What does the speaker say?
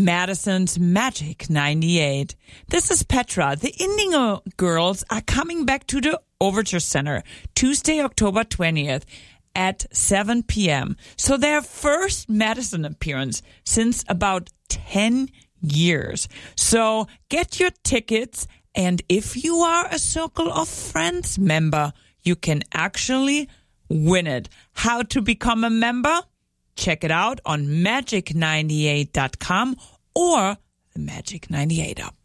Madison's Magic 98. This is Petra. The Indigo Girls are coming back to the Overture Center Tuesday, October 20th at 7 p.m. So their first Madison appearance since about 10 years. So get your tickets, and if you are a Circle of Friends member, you can actually win it. How to become a member? Check it out on magic98.com or the Magic 98 app.